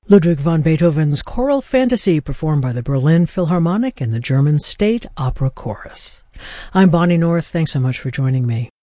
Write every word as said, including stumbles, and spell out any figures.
Ludwig van Beethoven's Choral Fantasy, performed by the Berlin Philharmonic and the German State Opera Chorus. I'm Bonnie North. Thanks so much for joining me.